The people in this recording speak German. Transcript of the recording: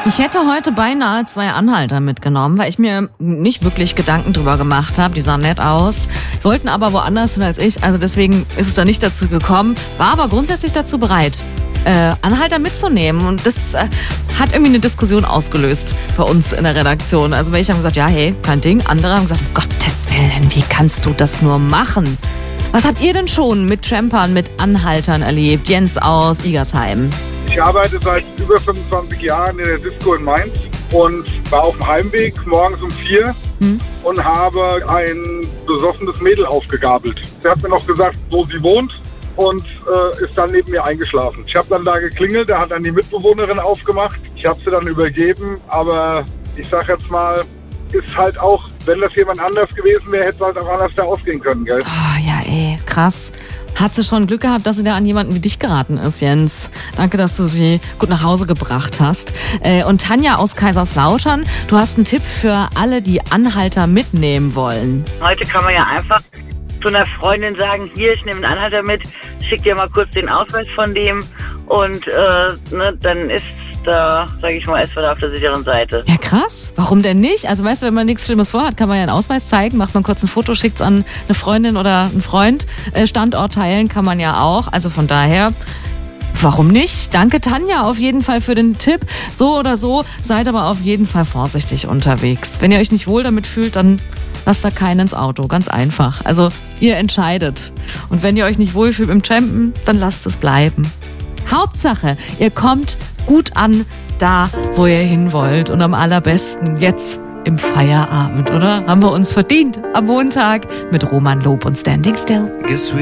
Ich hätte heute beinahe 2 Anhalter mitgenommen, weil ich mir nicht wirklich Gedanken drüber gemacht habe. Die sahen nett aus, wollten aber woanders hin als ich. Also deswegen ist es da nicht dazu gekommen. War aber grundsätzlich dazu bereit, Anhalter mitzunehmen. Und das hat irgendwie eine Diskussion ausgelöst bei uns in der Redaktion. Also welche haben gesagt, ja, hey, kein Ding. Andere haben gesagt, um Gottes Willen, wie kannst du das nur machen? Was habt ihr denn schon mit Trampern, mit Anhaltern erlebt? Jens aus Igersheim. Ich arbeite seit über 25 Jahren in der Disco in Mainz und war auf dem Heimweg morgens um 4 und habe ein besoffenes Mädel aufgegabelt. Sie hat mir noch gesagt, wo sie wohnt und ist dann neben mir eingeschlafen. Ich habe dann da geklingelt, da hat dann die Mitbewohnerin aufgemacht. Ich habe sie dann übergeben, aber ich sag jetzt mal, ist halt auch, wenn das jemand anders gewesen wäre, hätte es halt auch anders da ausgehen können, gell? Oh, ja, ey, krass. Hat sie schon Glück gehabt, dass sie da an jemanden wie dich geraten ist, Jens. Danke, dass du sie gut nach Hause gebracht hast. Und Tanja aus Kaiserslautern, du hast einen Tipp für alle, die Anhalter mitnehmen wollen. Heute kann man ja einfach zu einer Freundin sagen, hier, ich nehme einen Anhalter mit, schick dir mal kurz den Ausweis von dem und dann ist da, sage ich mal, ist man auf der sicheren Seite. Ja, krass. Warum denn nicht? Also weißt du, wenn man nichts Schlimmes vorhat, kann man ja einen Ausweis zeigen, macht man kurz ein Foto, schickt's an eine Freundin oder einen Freund. Standort teilen kann man ja auch. Also von daher, warum nicht? Danke, Tanja, auf jeden Fall für den Tipp. So oder so, seid aber auf jeden Fall vorsichtig unterwegs. Wenn ihr euch nicht wohl damit fühlt, dann lasst da keinen ins Auto. Ganz einfach. Also ihr entscheidet. Und wenn ihr euch nicht wohlfühlt im Trampen, dann lasst es bleiben. Hauptsache, ihr kommt gut an, da, wo ihr hin wollt. Und am allerbesten jetzt im Feierabend, oder? Haben wir uns verdient am Montag mit Roman Lob und Standing Still.